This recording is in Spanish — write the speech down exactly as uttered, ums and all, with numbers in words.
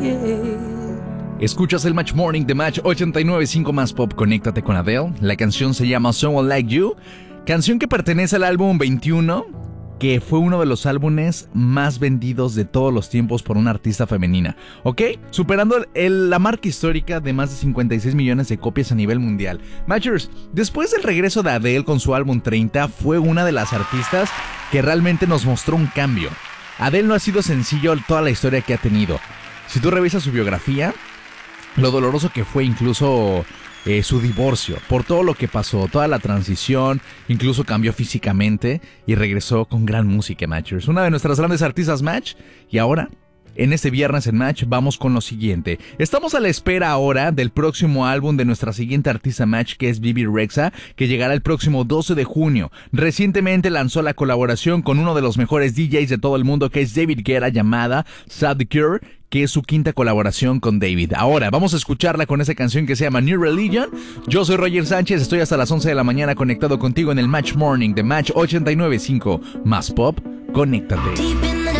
Escuchas el Match Morning de Match ochenta y nueve punto cinco Más Pop. Conéctate con Adele. La canción se llama Someone Like You, canción que pertenece al álbum veintiuno, que fue uno de los álbumes más vendidos de todos los tiempos por una artista femenina, ¿ok? Superando el, la marca histórica de más de cincuenta y seis millones de copias a nivel mundial. Matchers, después del regreso de Adele con su álbum treinta, fue una de las artistas que realmente nos mostró un cambio. Adele no ha sido sencillo toda la historia que ha tenido. Si tú revisas su biografía, lo doloroso que fue incluso eh, su divorcio, por todo lo que pasó, toda la transición, incluso cambió físicamente y regresó con gran música, Matchers. Una de nuestras grandes artistas, Match, y ahora, en este viernes en Match, vamos con lo siguiente. Estamos a la espera ahora del próximo álbum de nuestra siguiente artista, Match, que es Bebe Rexha, que llegará el próximo doce de junio. Recientemente lanzó la colaboración con uno de los mejores D Js de todo el mundo, que es David Guetta, llamada Sad Cure, que es su quinta colaboración con David. Ahora, vamos a escucharla con esa canción que se llama New Religion. Yo soy Roger Sánchez, estoy hasta las once de la mañana conectado contigo en el Match Morning de Match ochenta y nueve punto cinco Más Pop. Conéctate.